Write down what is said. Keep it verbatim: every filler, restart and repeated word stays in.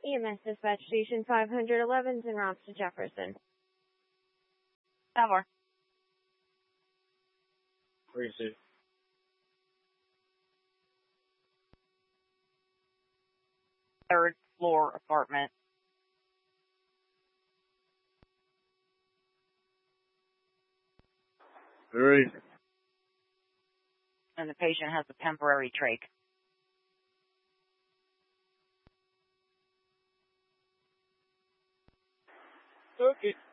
E M S Dispatch Station five eleven en route to Jefferson. Tower. Receive. Third floor apartment. Three. And the patient has a temporary trach. Okay.